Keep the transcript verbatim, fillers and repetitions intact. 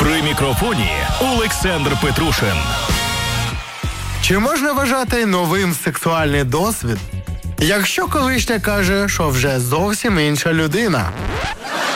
При мікрофоні Олександр Петрушин. Чи можна вважати новим сексуальний досвід, якщо колишня каже, що вже зовсім інша людина?